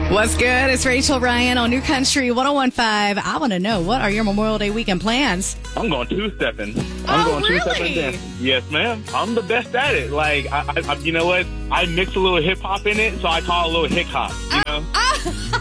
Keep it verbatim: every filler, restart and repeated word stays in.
What's good? It's Rachel Ryan on New Country ten fifteen. I want to know, what are your Memorial Day weekend plans? I'm going two-stepping. I'm Oh, going two-stepping really? dance. Yes, ma'am. I'm the best at it. Like, I, I, you know what? I mix a little hip-hop in it, so I call it a little hip-hop, you know? Ah!